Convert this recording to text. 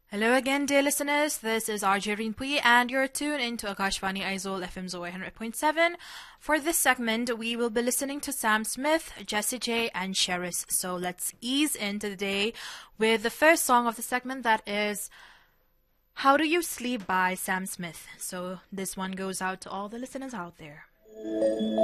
Hello again, dear listeners. This is RJ Rinpui, and you're tuned into Akashvani Aizawl FM Zoe 100.7. For this segment, we will be listening to Sam Smith, Jessie J, and Sheris. So let's ease into the day with the first song of the segment, that is How Do You Sleep by Sam Smith. So this one goes out to all the listeners out there.